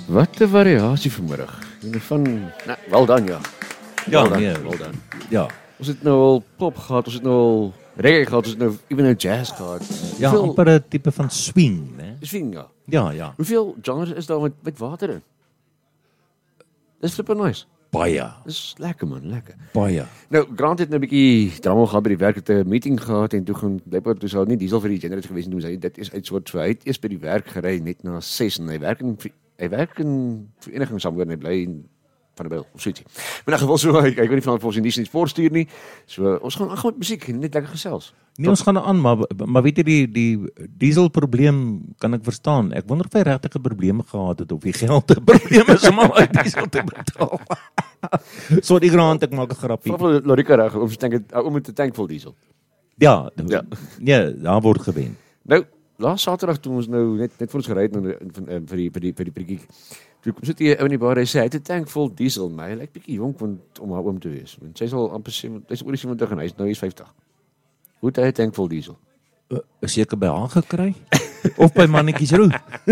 Wat 'n variasie vanmiddag. Well done, ja. Well done. Ja. Ons het nou al pop gehad, ons het nou al reggae gehad, ons het nou even nou jazz gehad. Ja, amper 'n tipe van swing, né? Swing, ja. Ja. Hoeveel genres is daar met water in? Dis flippin nice. Baie. Dis lekker man, lekker. Baie. Nou, Grant het nou 'n bietjie drama gehad by die werk, het 'n meeting gehad en toe gaan blykbaar toe sou nie diesel vir die generator gewees en toe sê dit is uit soort so hy het eers by die werk gery net na 6 en hy werk in vereniging saam en hy bly in van der Byl of soetjie. Maar in geval so ek weet nie vanaand vir ons in die sport stuur nie. So ons gaan aan met musiek en net lekker gesels. Nee, ons gaan aan, maar weet jy die dieselprobleem kan ek verstaan. Ek wonder of hy regtig 'n probleem gehad het of die geld 'n probleem is om al die diesel te betaal. Sorry Grant, ek maak 'n grappie. Vra Lorika reg, ons dink om met 'n tank vol diesel. Ja. Nee, daar word gewen. Nou, laas Saterdag toe ons nou net voor ons gery het vir die prikkie. Toe kom sit hier ou in die bar, hy sê hy het 'n tank vol diesel, maar hy lyk bietjie jonk om haar oom te wees. Want sy is al amper sy's oor die 70 en hy's nou 50. Hoe het hy 'n tank vol diesel? Seker by haar gekry of by mannetjies Roux.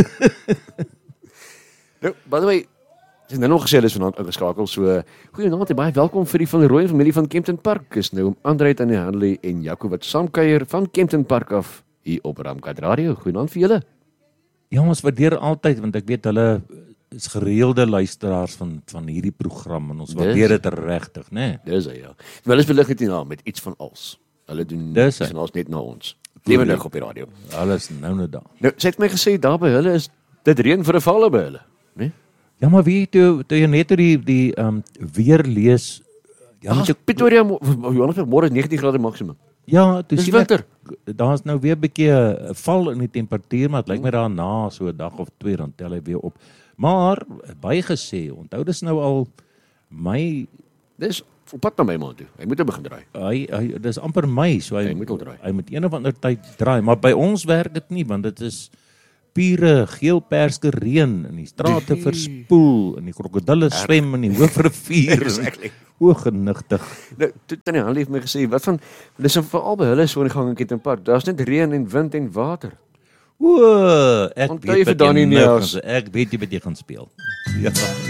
Nou, by the way, dis nou nog gesê hulle is vanaand ingeskakel, so goeienaand en baie welkom vir die van die Rooi familie van Kempton Park. Is nou Andrei aan die Hanley en Jaco wat saamkuier van Kempton Park af hier op Ramkat Radio. Goeienaand vir julle. Ja, ons waardeer altyd want ek weet hulle is gereelde luisteraars van hierdie program en ons waardeer dit regtig, né? Dis hy, ja. Maar hulle is belig net met iets van als. Hulle doen van als net na ons. Lewendig op die radio. Alles nou daar. Nou, sy het my gesê daar by hulle is dit reën vir 'n valle by hulle, né? Ja, maar wie toe jy net die weer lees, ja, moet ek Pretoria Johannesburg môre is 19 grade maksimum. Ja, toe sien winter. Daar's nou weer 'n bietjie 'n val in die temperatuur, maar dit lyk my daarna so 'n dag of 2 dan tel hy weer op. Maar bygesê, onthou dis nou al Mei, dis op pad na my maand toe. Hy moet nou begin draai. Hy dis amper Mei, so hy moet al draai. Hy moet een of ander tyd draai, maar by ons werk dit nie want dit is pure geelperske reën in die strate verspoel en die krokodille swem in die hoofrivier. Exactly. O genigtig. Nou, toe Tannie Hanlie het my gesê, wat van dis veral by hulle so in die gang in Kempton Park. Daar's net reën en wind en water. O, ek weet jy jy gaan speel. Ja.